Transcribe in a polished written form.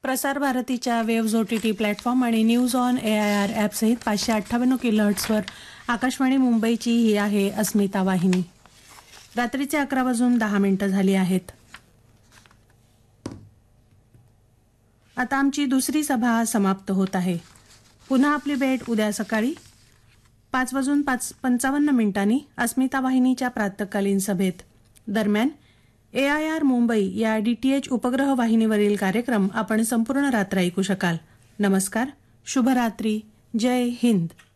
प्रसार भारतीच्या waves OTT platform आणि न्यूज ऑन AIR ॲपसहित 558 किलोहर्ट्झवर आकाशवाणी मुंबईची ही आहे अस्मिता वाहिनी. रात्रीचे 11:10 झाली आहेत. आता आमची दुसरी सभा समाप्त होत आहे. पुन्हा आपली भेट उद्या सकाळी 5:55 अस्मिता वाहिनीच्या प्रातःकालीन सभेत. दरम्यान AIR मुंबई या DTH उपग्रह वाहिनीवरील कार्यक्रम आपण संपूर्ण रात्र ऐकू शकाल. नमस्कार, शुभरात्री, जय हिंद.